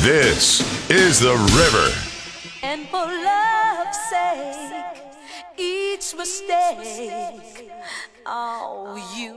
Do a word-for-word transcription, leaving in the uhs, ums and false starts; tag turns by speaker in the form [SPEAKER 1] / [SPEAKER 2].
[SPEAKER 1] This is The River.
[SPEAKER 2] And for love's sake, each mistake, oh, you